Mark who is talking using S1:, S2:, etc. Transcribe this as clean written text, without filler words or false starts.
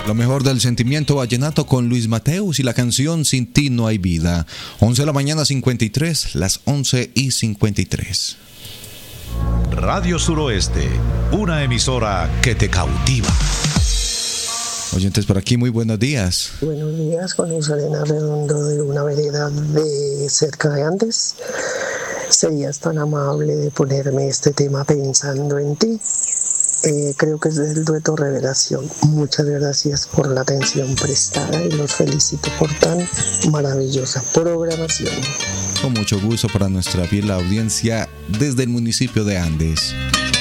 S1: Lo mejor del sentimiento vallenato con Luis Mateus y la canción Sin ti no hay vida. 11 de la mañana 53, las 11:53.
S2: Radio Suroeste, una emisora que te cautiva.
S1: Oyentes por aquí, muy buenos días.
S3: Buenos días, con Elena Redondo de una vereda de cerca de Andes. Serías tan amable de ponerme este tema Pensando en ti. Creo que es del dueto Revelación. Muchas gracias por la atención prestada y los felicito por tan maravillosa programación.
S1: Con mucho gusto para nuestra fiel audiencia desde el municipio de Andes.